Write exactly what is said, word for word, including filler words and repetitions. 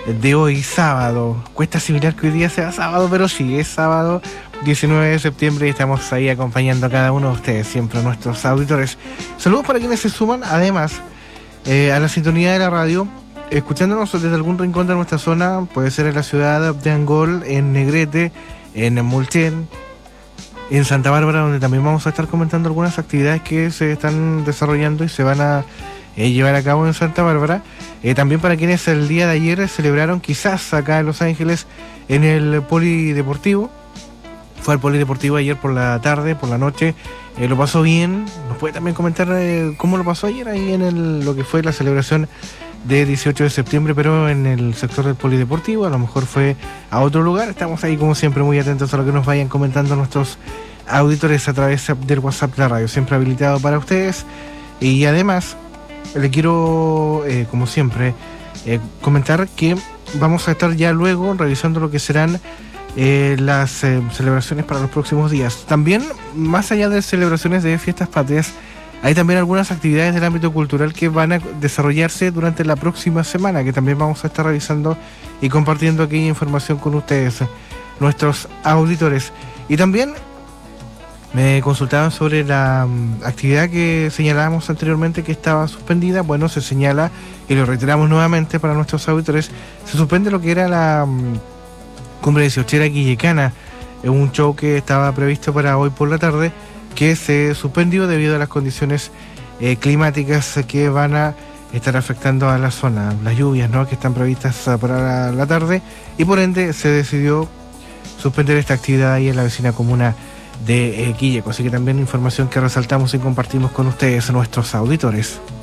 de hoy, sábado. Cuesta asimilar que hoy día sea sábado, pero sí, es sábado diecinueve de septiembre y estamos ahí acompañando a cada uno de ustedes, siempre a nuestros auditores. Saludos para quienes se suman, además, eh, a la sintonía de la radio, escuchándonos desde algún rincón de nuestra zona, puede ser en la ciudad de Angol, en Negrete, en Mulchen, en Santa Bárbara, donde también vamos a estar comentando algunas actividades que se están desarrollando y se van a eh, llevar a cabo en Santa Bárbara. Eh, también para quienes el día de ayer celebraron, quizás acá en Los Ángeles, en el Polideportivo. Fue al Polideportivo ayer por la tarde, por la noche, eh, lo pasó bien. Nos puede también comentar eh, cómo lo pasó ayer ahí en el, lo que fue la celebración de dieciocho de septiembre, pero en el sector del Polideportivo. A lo mejor fue a otro lugar. Estamos ahí como siempre muy atentos a lo que nos vayan comentando nuestros auditores a través del WhatsApp de la radio, siempre habilitado para ustedes. Y además le quiero, eh, como siempre, eh, comentar que vamos a estar ya luego revisando lo que serán eh, las eh, celebraciones para los próximos días. También, más allá de celebraciones de fiestas patrias, hay también algunas actividades del ámbito cultural que van a desarrollarse durante la próxima semana, que también vamos a estar revisando y compartiendo aquella información con ustedes, nuestros auditores. Y también me consultaban sobre la um, actividad que señalábamos anteriormente que estaba suspendida. Bueno, se señala, y lo reiteramos nuevamente para nuestros auditores, se suspende lo que era la um, Cumbre dieciochera Quillecana, un show que estaba previsto para hoy por la tarde, que se suspendió debido a las condiciones eh, climáticas que van a estar afectando a la zona, las lluvias, ¿no?, que están previstas para la, la tarde, y por ende se decidió suspender esta actividad ahí en la vecina comuna de eh, Quilleco. Así que también información que resaltamos y compartimos con ustedes, nuestros auditores.